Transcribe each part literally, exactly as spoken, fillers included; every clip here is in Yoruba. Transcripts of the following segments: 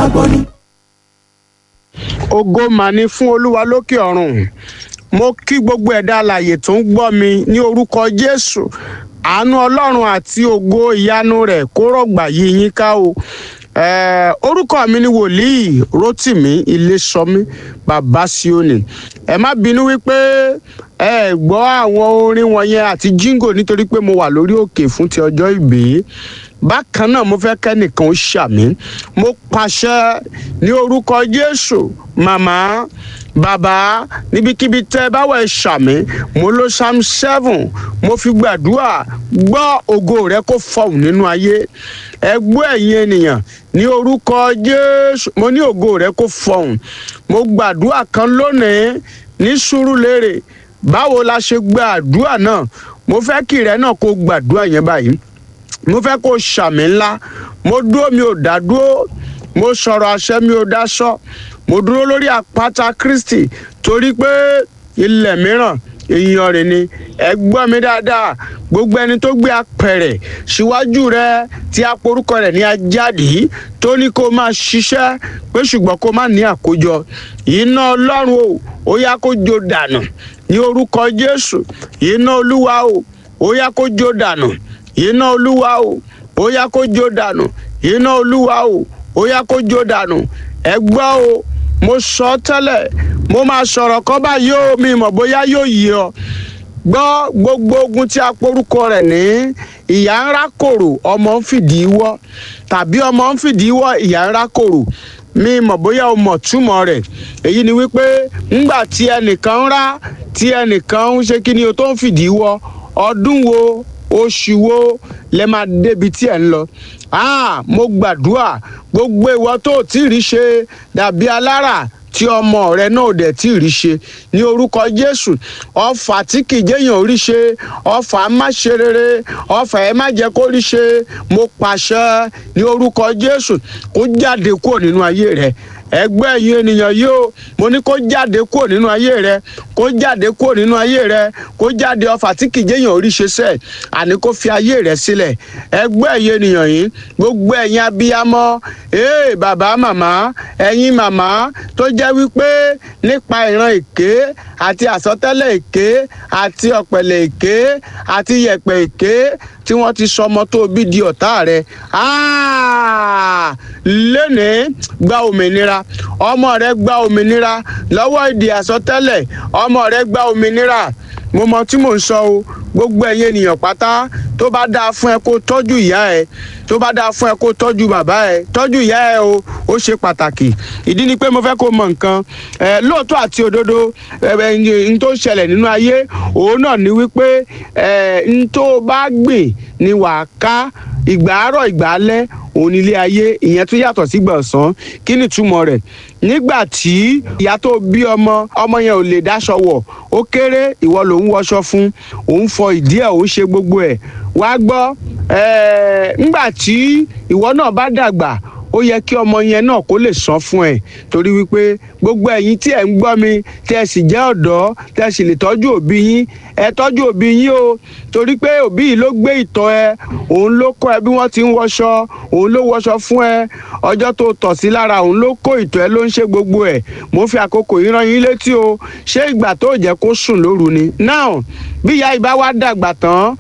gbọ́ ni. Ògo mà ní fún Olúwa lókè ọ̀run. Mo kí gbogbo ẹ̀dá alààyè tó ń gbọ́ mi ní orúkọ Jésù. Àánú Ọlọ́run àti ògo ìyanu rẹ̀ kó rọ̀gbà yí yín ká o. Eh, orúkọ mi ni wòlíì Rótìmí Ilésọmí bàbá Síónì. Ẹ má bínú wípé ẹ gbọ́ àwọn orin wọ̀nyẹn àti jíngò nítorí pé mo wà lórí òkè fún ti ọjọ́ ìbí. Bákan náà mo fẹ́ kẹ́nìkan ó ṣàmì. Mo pàṣẹ ní orúkọ Jésù, màmá, bàbá, níbikíbi tẹ́ bá wà ẹ ṣàmì. Mo lo psalm seven, mo fi gbàdúrà gbọ́ ògo rẹ kó fọhùn nínú ayé. Ẹ gbọ́ ẹ̀yin ènìyàn ní orúkọ Jésù, mo ní ògo rẹ kó fọhùn. Mo gbàdúrà kan lónìí ní Sùúrùlérè. Báwo la ṣe gbàdúrà náà? Mo fẹ́ kí rẹ náà kó gbàdúrà yẹn báyìí. Mo fẹ́ kó ṣàmì ńlá. Mo dúró mi ò dá dúró. Mo sọ̀rọ̀ àṣẹ mi ò dá sọ. Mo dúró lórí àpáta Kristi torí pé ilẹ̀ mìíràn ìyanrìn ni. Ẹ gbọ́ mi dáadáa. Gbogbo ẹni tó gbé apẹ̀rẹ̀ síwájú rẹ tí a porúkọ rẹ̀ ní Ajáde tó ní kó máa ṣiṣẹ́ pé ṣùgbọ́n kó má ní àkójọ. Iná Ọlọ́run o, ó yá kó jó dànù ní orúkọ Jésù. Iná Olúwa o, ó yá kó jó dànù. Iná Olúwa o, ó yá kó jó dànù. Iná Olúwa o, ó yá kó jó dànù. Ẹ gbọ́ o, mo sọ tẹ́lẹ̀, mo máa sọ̀rọ̀ kan báyìí o, mi mọ̀ bóyá yóò yé ọ. Gbọ́ gbogbo ogun tí a porúkọ rẹ̀ ní ìyá ń rákòrò ọmọ ń fìdí wọ́ tàbí ọmọ ń fìdí wọ́ ìyá ń rákòrò. Mi mọ̀ bóyá o mọ̀ túmọ̀ rẹ̀. Èyí ni wípé ńgbà tí ẹnìkan ń rá tí ẹnìkan ń ṣe kí ni o tó ń fìdí wọ́, ọdún wo, oṣù wo lẹ máa débi tí ẹ ń lọ. Ah, mo gbàdúrà gbogbo ìwọ tó ti rí ṣe dàbí alára tí ọmọ rẹ náà dẹ̀ tí rí ṣe ní orúkọ Jésù. Ọfà tí kì í jẹ́yàn rí ṣe, ọfà má ṣe rere, ọfà ẹ má jẹ́ kó rí ṣe. Mo pàṣẹ ní orúkọ Jésù kó jáde kúrò nínú ayé rẹ. Ẹgbẹ́ ẹ̀yin ènìyàn yìí o, mo ní kó jáde kúrò nínú ayé rẹ, kó jáde kúrò nínú ayé rẹ, kó jáde ọfà tí kì í jẹ́yàn orí ṣe sẹ́ẹ̀, àní kó fi ayé rẹ sílẹ̀. Ẹgbẹ́ ẹ̀yin ènìyàn yìí, gbogbo ẹ̀yin abiyamọ, ee bàbá màmá, ẹ̀yin màmá tó jẹ́ wípé nípa ìran èké àti àsọtẹ́lẹ̀ èké àti ọ̀pẹ̀lẹ̀ èké àti yẹ̀pẹ̀ èké tí wọ́n ti sọmọ tó bí di ọ̀tá rẹ̀. Ah! Lénìí gba òmìnira. Ọmọ rẹ gba òmìnira lọ́wọ́ ìdè àsọtẹ́lẹ̀. Ọmọ rẹ gba òmìnira. Mo mọ tí mò ń sọ o. Gbogbo ẹ̀yin ènìyàn pátá tó bá dáa fún ẹ kó tọ́jú ìyá ẹ, tó bá dáa fún ẹ kó tọ́jú bàbá ẹ, tọ́jú ìyá ẹ o, ó ṣe pàtàkì. Ìdí ni pé mo fẹ́ kó mọ nǹkan. Ẹ lóòótọ́ àti òdodo ẹ n tó ṣẹlẹ̀ nínú ayé òun náà ni wípé ẹ n tó bá gbìn ni wàá ká. Ìgbà àárọ̀ ìgbà alẹ́ òun ilé ayé, ìyẹn tún yàtọ̀ sí ìgbà ọ̀sán. Kí ni ìtumọ̀ rẹ̀? Nígbà tí ìyá tó bí ọmọ, ọmọ yẹn ò lè dáṣọ wọ̀, ó kéré, ìwọ ló ń wọṣọ fún, òun fọ ìdí ẹ̀, òun ṣe gbogbo ẹ̀. Wá gbọ́, nígbà tí ìwọ náà bá dàgbà, ó yẹ kí ọmọ yẹn náà kó lè san fún ẹ torí wípé gbogbo ẹ̀yin tí ẹ ń gbọ́ mi tí ẹ sì jẹ́ ọ̀dọ́ tí ẹ sì lè tọ́jú òbí yín, ẹ tọ́jú òbí yín o torí pé òbí yìí ló gbé ìtọ́ ẹ, òun ló kọ́ ẹ bí wọ́n ti ń wọṣọ, òun ló wọṣọ fún ẹ, ọjọ́ tó tọ̀ sí lára òun ló kó ìtọ́ ẹ, ló ń ṣe gbogbo ẹ̀. Mo fi àkókò yìí rán yín létí o, ṣé ìgbà tó jẹ́ kó sùn lóru ni? Now bí ìyá ìbá wá dàgbà tán,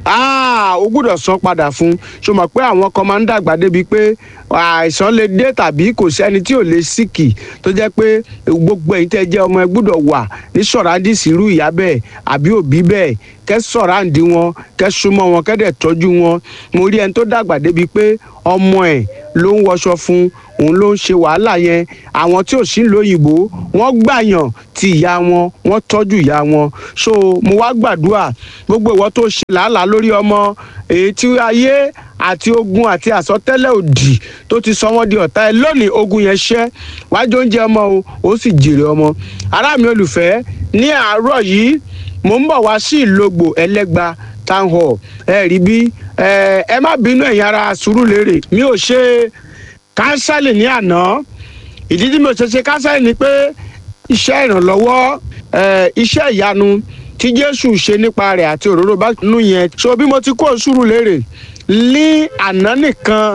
ah o gbọ́dọ̀ san padà fún. Ṣó mọ̀ pé àwọn kan máa ń dàgbà débi pé àìsàn lè dé tàbí kò sẹ́ni tí ò lè síkì tó jẹ́ pé gbogbo ẹ̀yin tẹ́ jẹ́ ọmọ ẹ gbọ́dọ̀ wà ní sọ̀ràǹdìsì irú ìyá bẹ́ẹ̀ àbí òbí bẹ́ẹ̀, kẹ́ sọ̀ràǹdì wọn, kẹ́ súnmọ́ wọn, kẹ́ dẹ̀ tọ́jú wọn. Mo rí ẹni tó dàgbà débi pé ọmọ ẹ̀ ló ń wọṣọ fún, òun ló ń ṣe wàhálà yẹn. Àwọn tí ò sí lóyìnbó wọ́n gbàyàn ti ìyá wọn, wọ́n tọ́jú ìyá wọn. So mo wá gbàdúrà gbogbo ìwọ tó ṣe làálàá lórí ọmọ, èyí tí ayé àti ogun àti àsọtẹ́lẹ̀ òdì tó ti sọ wọ́n di ọ̀tá ẹ lónìí, ogun yẹn ṣẹ́. Wájú oúnjẹ ọmọ o, ó sì jèrè ọmọ. Ará mi olùfẹ́, ní àárọ̀ yìí mo ń bọ̀ wá sí Ìlógbò Ẹlẹ́gba town hall. Ẹ rí bí ẹ má bínú ẹ̀yin ará Sùúrùlérè, mi ò ṣe kánsẹ́lì ní àná. Ìdí tí mi ò ṣe ṣe kánsẹ́lì ni pé iṣẹ́ ìrànlọ́wọ́, iṣẹ́ ìyanu tí Jésù ṣe nípa rẹ̀ àti òróró bá nú yẹn. So bí mo ti kó Sùúrùlérè ní àná nìkan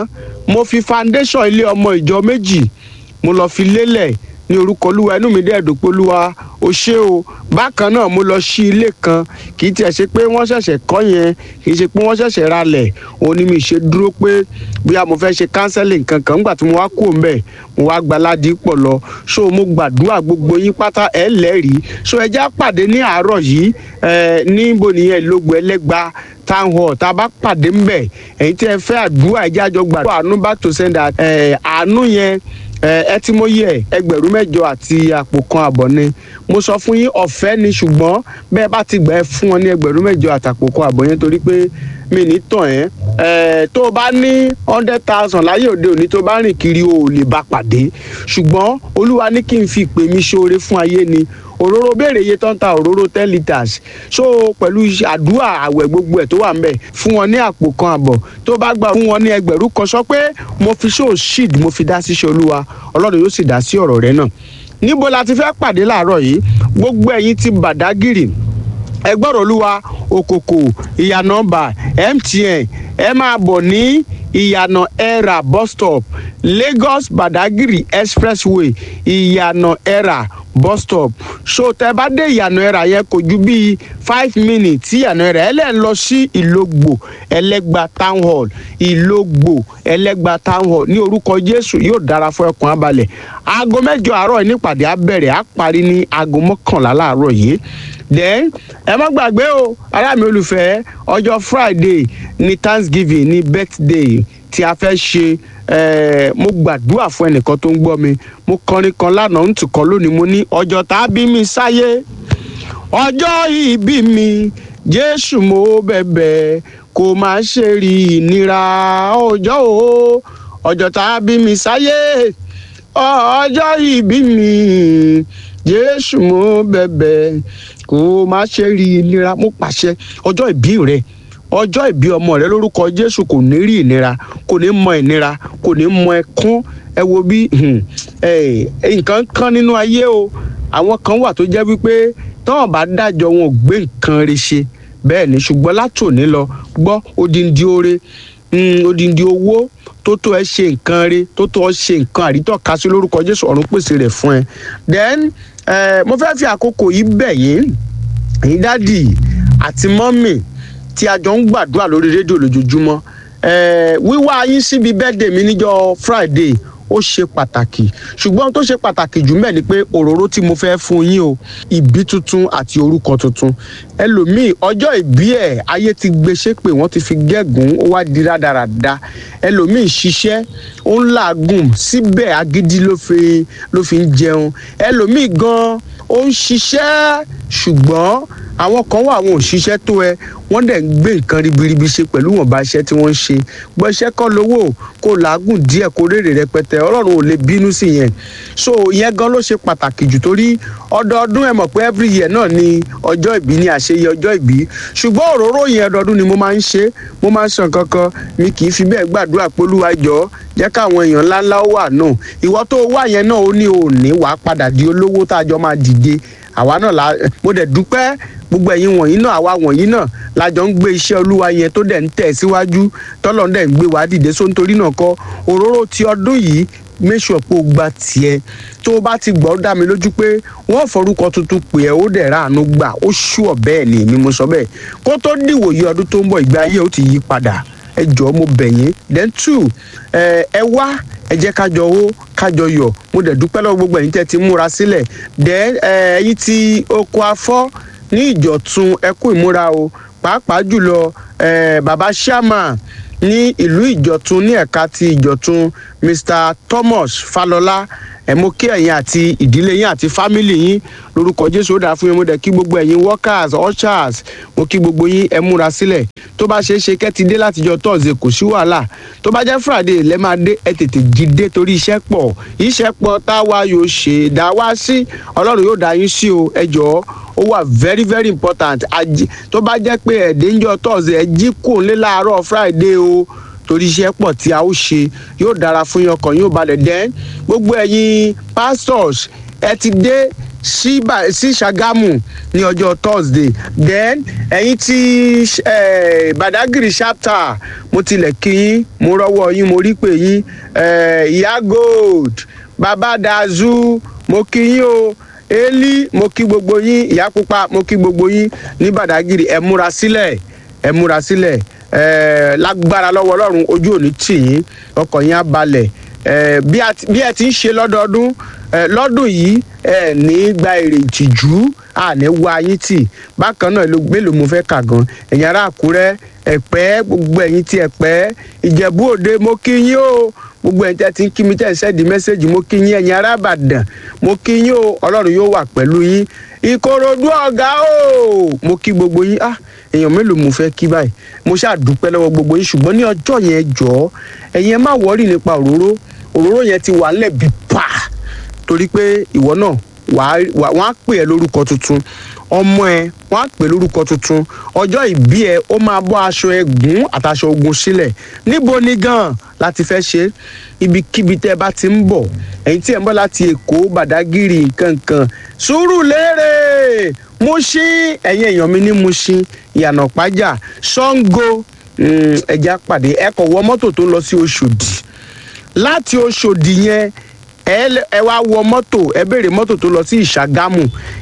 mo fi foundation ilé ọmọ ìjọ méjì mo lọ fi lélẹ̀ ní orúkọ Olúwa. Inú mi dẹ̀ dùn pé Olúwa ó ṣé o. Bákan náà mo lọ sí ilé kan, kì í tiẹ̀ ṣe pé wọ́n ṣẹ̀ṣẹ̀ kọ́ yẹn, kì í ṣe pé wọ́n ṣẹ̀ṣẹ̀ ralẹ̀. Òun ni mi ṣe dúró pé bóyá mo fẹ́ ṣe counseling kankan. Nígbà tí mo wá kúrò ńbẹ̀, mo wá gba Ládìpọ̀ lọ. So mo gbàdúrà gbogbo yín pátá ẹ lẹ́rìí. So ẹ já pàdé ní àárọ̀ yìí níbo nìyẹn Ìlógbò Ẹlẹ́gba town hall. Tá a bá pàdé ńbẹ̀, ẹ̀yin tí ẹ fẹ́ àdúrà ẹ jájọ gbàdúrà àánú back to sender. Àánú yẹn ẹ tí mo yẹ ẹgbẹ̀rún mẹ́jọ àti àpò kan àbọ̀ ni mo sọ fún yín, ọ̀fẹ́ ni, ṣùgbọ́n bẹ́ẹ̀ bá ti gbà ẹ fún wọn ní ẹgbẹ̀rún mẹ́jọ àtàpò kan àbọ̀ yẹn, torí pé mi ní tàn ẹ́ tó o bá ní hundred thousand láyé òde òní tó bá rìn kiri o ò lè bá pàdé. Ṣùgbọ́n Olúwa ní kí n fi ìpè mi ṣoore fún ayé ni. Òróró béèrè iye tó ń ta òróró ten litres. So pẹ̀lú àdúrà àwẹ̀ gbogbo ẹ̀ tó wà ńbẹ̀, fún wọn ní àpò kan àbọ̀. Tó bá gbà fún wọn ní ẹgbẹ̀rún kan, sọ pé mo fi show sheet mo fi dá síṣẹ́ Olúwa, Ọlọ́run yóò sì dá sí ọ̀rọ̀ rẹ náà. Níbo la ti fẹ́ pàdé láàárọ̀ yìí? Gbogbo ẹ̀yin ti Bàdágìrì, ẹ gbọ́rọ̀ Olúwa, Òkòkò, ìyànà ọba M T N, ẹ máa bọ̀ ní ìyànà Ẹ̀rà bus stop, Lagos Badagry expressway, ìyànà Ẹ̀rà bus stop. So tẹ́ bá dé ìyànà Ẹ̀rà yẹn kò ju bíi five minutes tí ìyànà Ẹ̀rà ẹ lẹ́ ń lọ sí Ìlógbò Ẹlẹ́gba town hall, Ìlógbò Ẹlẹ́gba town hall. Ní orúkọ Jésù yóò dára fún ẹkùn abalẹ̀. Aago mẹ́jọ àárọ̀ nípàdé á bẹ̀rẹ̀, á parí ní aago mọ́kànlá láàárọ̀ yìí. Then ẹ má gbàgbé o ará mi olùfẹ́, ọjọ́ Friday ní Thanksgiving ní birthday tí a fẹ́ ṣe. Eh, mo gbàdúrà fún ẹnìkan tó ń gbọ́ mi. Mo kọrin kan lánàá ń tùkọ́ lónìí, mo ní ọjọ́ tá a bí mi sáyé, ọjọ́ ìbí mi, Jésù mo bẹ̀bẹ̀ kó má ṣe rí ìnira ọjọ́ o. Ọjọ́ tá a bí mi sáyé, ọjọ́ ìbí mi, Jésù mo bẹ̀bẹ̀ kó má ṣe rí ìnira. Mo pàṣẹ ọjọ́ ìbí rẹ, ọjọ́ ìbí ọmọ rẹ lórúkọ Jésù kò ní rí ìnira, kò ní mọ ìnira, kò ní mọ ẹkún. Ẹ wo bí nǹkan kan nínú ayé o. Àwọn kan wà tó jẹ́ wípé tọ́wọ́n bá dájọ́ wọn ò gbé nǹkan rẹ̀ ṣe. Bẹ́ẹ̀ ni, ṣùgbọ́n látòní lọ gbọ́ odindi oore, odindi owó tó tó ẹ ṣe nǹkan rẹ̀, tó tó ọ ṣe nǹkan àrítọ́ka sí lórúkọ Jésù, ọ̀run pèsè rẹ̀ fún ẹ. Then mo fẹ́ fi àkókò yìí bẹ̀ yín, ẹ̀yin dádì àti mọ́mì tí a jọ ń gbàdúrà lórí rédíò lójoojúmọ́. Wíwá yín síbi birthday mi níjọ́ Friday ó ṣe pàtàkì, ṣùgbọ́n tó ṣe pàtàkì jù mẹ́ ni pé òróró tí mo fẹ́ fún yín o, ìbí tuntun àti orúkọ tuntun. Ẹlòmíì ọjọ́ ìbí ẹ̀ ayé ti gbé ṣépè, wọ́n ti fi gégùn, ó wá di rádaràda. Ẹlòmíì ṣiṣẹ́ ó ń làágùn, síbẹ̀ agídí ló fi ló fi ń jẹun. Ẹlòmíì gan ó ń ṣiṣẹ́ ṣùgbọ́n àwọn kan wà àwọn òṣìṣẹ́ tó ẹ, wọ́n dẹ̀ ń gbé nǹkan ribiribi ṣe pẹ̀lú ìwọ̀nba iṣẹ́ tí wọ́n ń ṣe. Gbọ́ iṣẹ́ kọ́ lówó, kó làágùn díẹ̀ kó rèrè rẹpẹtẹ, Ọlọ́run ò lè bínú sí yẹn. So ìyẹn gan ló ṣe pàtàkì jù, torí ọdọọdún ẹ mọ̀ pé every year náà ni ọjọ́ ìbí ni àṣeyẹ ọjọ́ ìbí. Ṣùgbọ́n òróró yẹn ọdọọdún ni mo máa ń ṣe, mo máa ń sàn kankan, mi kì í fi bẹ́ẹ̀ gbàdúrà pé Olúwa jọ̀ọ́ jẹ́ káwọn èèyàn ńláńlá ó wà náà. Ìwọ tó wà yẹn náà ó ní òní wàá padà di olówó tá a jọ máa dìde. Àwa náà la mo dẹ̀ dúpẹ́ gbogbo ẹ̀yin wọ̀nyí náà, àwa wọ̀nyí náà la jọ ń gbé iṣẹ́ Olúwa yẹn tó dẹ̀ ń tẹ̀ síwájú, tọ́lọ́run dẹ̀ ń gbé wá dìde. So nítorí náà kọ́ òróró ti ọdún yìí, make sure pé o gba tiẹ̀. Tó o bá ti gbọ́ dá mi lójú pé wọ́n forúkọ tuntun pè ẹ́, ó dẹ̀ ráàánú gbà, ó ṣùọ̀ bẹ́ẹ̀ ni èmi mo sọ bẹ́ẹ̀. Kó tó dìwòye ọdún tó ń bọ̀, ìgbé ayé ó ti yí padà. Ẹ jọ̀ọ́ mo bẹ̀ yín. Then two, ẹ wá ẹ jẹ́ kájọ owó kájọ yọ̀. Mo dẹ̀ dúpẹ́ lọ́wọ́ gbogbo ẹ̀yin tẹ́ ti múra sílẹ̀. Then ẹ̀yin ti oko afọ́ ní Ìjọ̀tún ẹ kú ìmúra o, pàápàá jùlọ bàbá Sharma ní ìlú Ìjọ̀tún ní ẹ̀ka ti Ìjọ̀tún, Mr Thomas Falọlá. Ẹ mo kí ẹ̀yin àti ìdílé yín àti fámìlì yín lórúkọ Jésù, ó dáa fún yín. Mo dẹ̀ kí gbogbo ẹ̀yin workers, ushers, mo kí gbogbo yín ẹ múra sílẹ̀. Tó bá ṣeé ṣe kẹ́ ti dé látijọ́ Thursday kò sí wàhálà. Tó bá jẹ́ Friday lẹ́ máa dé, ẹ tètè jí dé torí iṣẹ́ pọ̀. Iṣẹ́ pọ̀ táwa yóò ṣe dá wá sí, Ọlọ́run yóò dá yín sí o. Ẹ jọ̀ọ́ ó wà very very important. Tó bá jẹ́ pé ẹ̀dẹ́njọ́ Thursday ẹ jí kò lé láàárọ̀ Friday o, torí iṣẹ́ pọ̀ tí a ó ṣe. Yóò dára fún yín, ọkàn yóò balẹ̀. Dẹ́n gbogbo ẹ̀yin pastors ẹ ti dé sí sí Ṣàgámù ní ọjọ́ Thursday. Then ẹ̀yin tí Badagry chapter mo tilẹ̀ kí yín, mo rọ́wọ́ yín, mo rí pé yín, ìyá Gold, bàbá Dazu, mo kí yín o, Eli, mo kí gbogbo yín, ìyá Pupa, mo kí gbogbo yín ní Badagry. Ẹ múra sílẹ̀, ẹ múra sílẹ̀, lágbára lọ́wọ́ Ọlọ́run ojú òní tì yín, ọkàn yín á balẹ̀. Bí ẹ ti ń ṣe lọ́dọọdún, lọ́dún yìí ẹ ní gba èrè ìtìjú, àní wá yín tì. Bákan náà mélòó mo fẹ́ kà gan, ẹ̀yin ará Àkúrẹ́, Ẹ̀pẹ́, gbogbo ẹ̀yin tí Ẹ̀pẹ́, Ìjẹ̀bú Òde, mo kí yín o. Gbogbo ẹ̀yin tẹ́ ti ń kí mi tẹ́ ń sẹ́ẹ̀dì mẹ́sẹ̀gì, mo kí yín. Ẹ̀yin ará Ìbàdàn, mo kí yín o. Ọlọ́run yóò wà pẹ̀lú yín. Ìkòròdú ọ̀gá o, mo kí gbogbo yín. Ah, èèyàn mélòó mo fẹ́ kí báyìí, mo ṣáà dúpẹ́ lọ́wọ́ gbogbo yín. Ṣùgbọ́n ní ọjọ́ yẹn jọ̀ọ́, ẹ̀yin ẹ má wọ́rì nípa òróró. Òróró yẹn ti wà nílẹ̀ bí pa, torí pé ìwọ náà wọ́n á pè ẹ́ lórúkọ tuntun, ọmọ ẹ wọ́n á pè lórúkọ tuntun. Ọjọ́ ìbí ẹ ó máa bọ́ aṣọ ẹ̀gún àtàṣọ ogun sílẹ̀. Níbo ni gan láti fẹ́ ṣe? Ibikíbi tẹ́ bá ti ń bọ̀, ẹ̀yin tí ẹ ń bọ̀ láti Èkó, Badagry, nǹkankan, Sùúrùlérè, Mushin, ẹ̀yin èèyàn mi ní Mushin, Ìyànà Pájà, Ṣàngó, ẹja pàdé. Ẹ kọ̀ wọ mọ́tò tó lọ sí Òṣòdì. Láti Òṣòdì yẹn ẹ wá wọ mọ́tò, ẹ béèrè mọ́tò tó lọ sí Ìṣàgámù.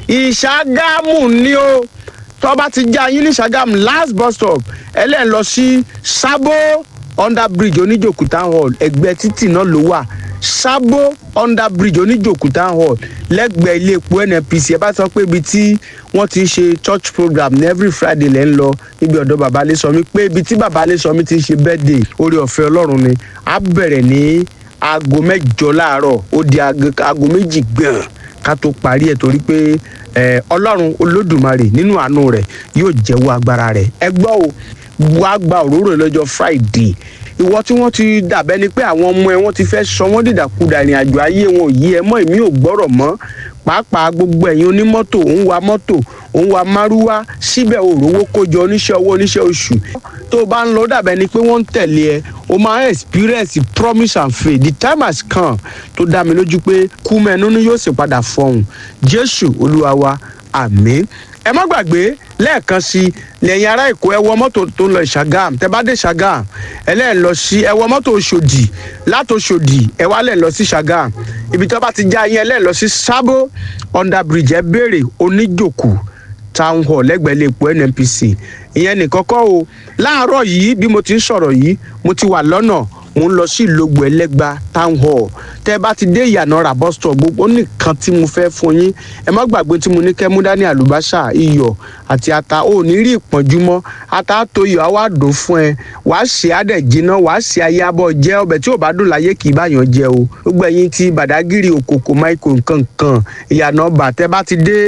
Ìṣàgámù ni ó, tó bá ti já yín ní Ìṣàgámù last bus stop, ẹ lẹ́ lọ sí Sabo under bridge Oníjòkú town hall, ẹgbẹ́ títì náà ló wà. Sabo under bridge Oníjòkú town hall, lẹ́gbẹ̀ẹ́ ilé epo N N P C. Ẹ bá sọ pé ibi tí wọ́n ti ń ṣe church program ní every Friday lẹ́ ń lọ, níbi ọ̀dọ̀ bàbá Alésọmí, pé ibi tí bàbá Alésọmí ti ń ṣe birthday, oore ọ̀fẹ́ Ọlọ́run ni. Á bẹ̀rẹ̀ ní aago mẹ́jọ láàárọ̀, ó di aago méjì gbọ̀n ká tó parí ẹ̀, torí pé Ọlọ́run Olódùmarè nínú àánú rẹ̀ yóò jẹ́wọ́ agbára rẹ̀. Ẹ gbọ́ o, wàá gba òróró lọ́jọ́ Friday. Ìwọ tí wọ́n ti dàbẹ́ ni pé àwọn ọmọ ẹ wọ́n ti fẹ́ sọ wọ́n dìdàkudà, ìrìn àjò ayé wọn ò yí ẹ mọ́, èmi ò gbọ́rọ̀ mọ́. Pàápàá gbogbo ẹ̀yin onímọ́tò, òun wa mọ́tò, òun wa márúwá, síbẹ̀ òrówó kójọ, oníṣẹ́ owó, oníṣẹ́ oṣù. Tó bá ń lọ dàbẹ́ ni pé wọ́n ń tẹ̀lé ẹ, o máa experience promise and faith. The time has come tó dá mi lójú pé kú mẹ́nu ni yóò sì padà fọhùn. Jésù Olúwa wa, àmín. Ẹ má gbàgbé lẹ́ẹ̀kan sí lẹ́yìn ará Èkó, ẹ wọ mọ́tò tó ń lọ Ṣàgámù. Tẹ́ bá dé Ṣàgámù, ẹ lẹ́ lọ sí ẹ wọ mọ́tò Òṣòdì, láti Òṣòdì ẹ wá lẹ́ lọ sí Ṣàgámù. Ibi tó bá ti já yín, ẹ lẹ́ lọ sí Sabo under bridge, ẹ béèrè Oníjòkú town hall lẹ́gbẹ̀ẹ́ ilé epo N N P C. Ìyẹn nìkan kọ́ o. Láàárọ̀ yìí bí mo ti ń sọ̀rọ̀ yìí, mo ti wà lọ́nà, mo ń lọ sí Ìlógbò Ẹlẹ́gbà town hall. Tẹ́ bá ti dé Ìyànà ra bus stop, gbogbo nìkan tí mo fẹ́ fún yín. Ẹ má gbàgbé tí mo ní kẹ́ mú dání àlùbásà, iyọ̀ àti ata. Ó ní rí ìpọ́njú mọ́. Ata tó iyọ̀ á wá dùn fún ẹ. Wàá ṣe adẹ̀ jiná, wàá ṣe ayé abọ́ jẹ́. Ọbẹ̀ tí ò bá dùn láyé kì í báyàn jẹ o. Gbogbo ẹ̀yin tí Badagry, Òkòkò, Maiko, nǹkankan, Ìyànà ọba, tẹ́ bá ti dé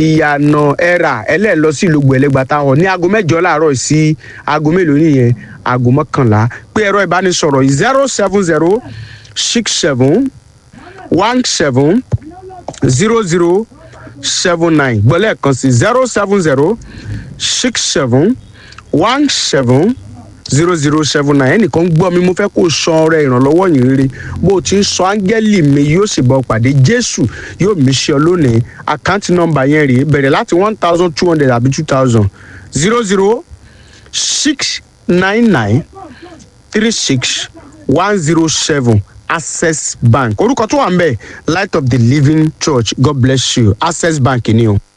Ìyànà ẹ̀rà, ẹ lẹ́ lọ sí Ìlógbò Ẹlẹ́gbà town hall ní aago mẹ́jọ láàárọ̀ sí aago mélòó nìyẹn? Aago mọ́kànlá. Pé ẹ̀rọ ìbánisọ̀rọ̀ zero seven zero six seven one seven zero zero seven nine. Gbọ́lẹ̀ kan sí zero seven zero six seven one seven zero zero seven nine. Ẹnìkan gbọ́ mi, mo fẹ́ kó san ọrẹ ìrànlọ́wọ́ yìí rere. Bó o ti ń sọ, áńgẹ́lì mi yóò sì bọ́ pàdé. Jésù yóò mí ṣe ọ lónìí. Àkáǹtì nọ́mbà yẹn rèé, bẹ̀rẹ̀ láti one thousand two hundred àbí two thousand. zero zero six nine nine three six one zero seven. Access Bank. Orúkọ tó wà ń bẹ̀, Light of the Living Church. God bless you. Access Bank ni o.